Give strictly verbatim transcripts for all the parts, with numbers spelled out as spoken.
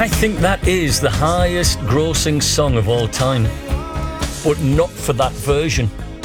I think that is the highest grossing song of all time, but not for that version.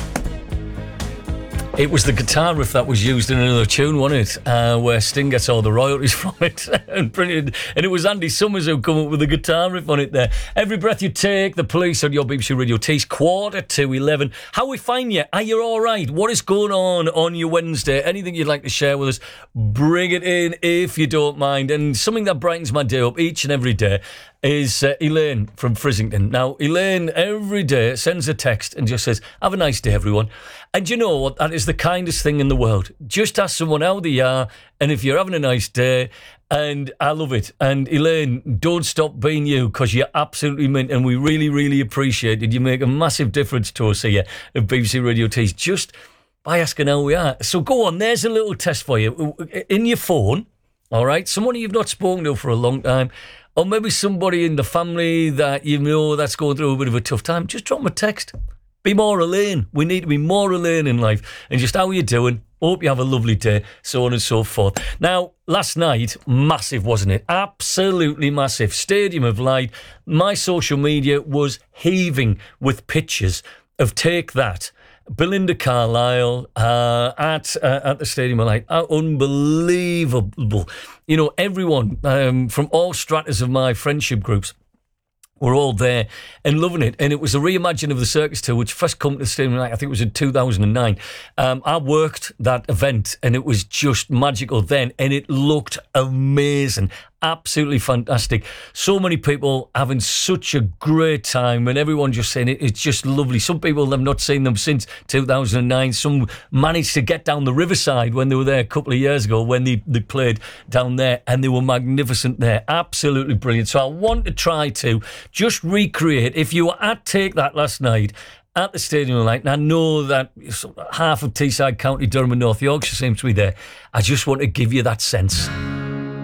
It was the guitar riff that was used in another tune, wasn't it? Uh, where Sting gets all the royalties from it. and, printed, and it was Andy Summers who come up with the guitar riff on it there. Every Breath You Take, The Police on your B B C Radio Tees, quarter to eleven. How we find you? Are you all right? What is going on on your Wednesday? Anything you'd like to share with us, bring it in if you don't mind. And something that brightens my day up each and every day is uh, Elaine from Frizzington. Now, Elaine every day sends a text and just says, have a nice day, everyone. And you know what? That is the kindest thing in the world. Just ask someone how they are, and if you're having a nice day, and I love it. And Elaine, don't stop being you, because you're absolutely mint, and we really, really appreciate it. You make a massive difference to us here at B B C Radio Tees, just by asking how we are. So go on, there's a little test for you. In your phone, all right, someone you've not spoken to for a long time, or maybe somebody in the family that you know that's going through a bit of a tough time, just drop them a text. Be more Elaine. We need to be more Elaine in life. And just how are you doing? Hope you have a lovely day, so on and so forth. Now, last night, massive, wasn't it? Absolutely massive. Stadium of Light. My social media was heaving with pictures of Take That. Belinda Carlisle uh, at uh, at the Stadium of Light. Uh, unbelievable. You know, everyone um, from all stratas of my friendship groups were all there and loving it. And it was a reimagining of the Circus Tour, which first came to the Stadium of Light, I think it was in two thousand nine. Um, I worked that event, and it was just magical then, and it looked amazing. Absolutely fantastic. So many people having such a great time, and everyone just saying it, it's just lovely. Some people have not seen them since two thousand nine. Some managed to get down the Riverside when they were there a couple of years ago, when they, they played down there, and they were magnificent there. Absolutely brilliant. So I want to try to just recreate, if you were at Take That last night at the Stadium of Light, and I know that half of Teesside County, Durham and North Yorkshire seems to be there, I just want to give you that sense.